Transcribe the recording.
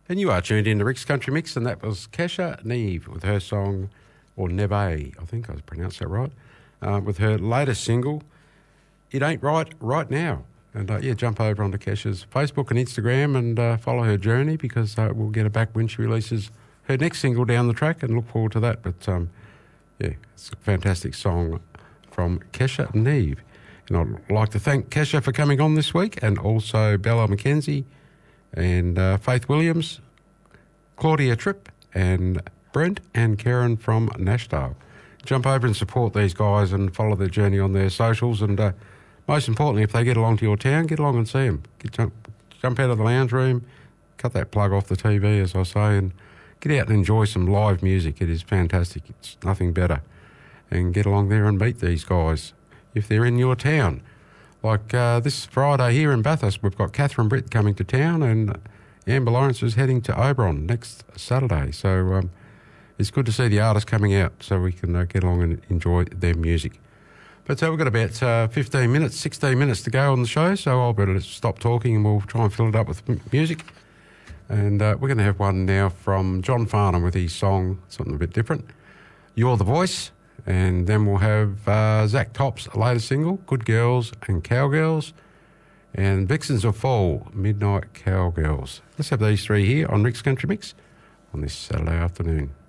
And you are tuned in to Rick's Country Mix, and that was Kesha Neve with her song, or Neve, I think I pronounced that right, with her latest single, It Ain't Right Now. And jump over onto Kesha's Facebook and Instagram and follow her journey, because we'll get her back when she releases her next single down the track, and look forward to that. But it's a fantastic song from Kesha Neve. And I'd like to thank Kesha for coming on this week, and also Bella McKenzie and Faith Williams, Claudia Tripp, and Brent and Karen from Nashdale. Jump over and support these guys and follow their journey on their socials. And most importantly, if they get along to your town, get along and see them. Jump out of the lounge room, cut that plug off the TV, as I say, and get out and enjoy some live music. It is fantastic. It's nothing better. And get along there and meet these guys if they're in your town. Like this Friday here in Bathurst, we've got Catherine Britt coming to town, and Amber Lawrence is heading to Oberon next Saturday. So it's good to see the artists coming out so we can get along and enjoy their music. But we've got about 16 minutes to go on the show, so I'll better stop talking and we'll try and fill it up with music. And we're going to have one now from John Farnham with his song, something a bit different, You're the Voice. And then we'll have Zach Top's latest single, Good Girls and Cowgirls, and Vixens of Fall, Midnight Cowgirls. Let's have these three here on Rick's Country Mix on this Saturday afternoon.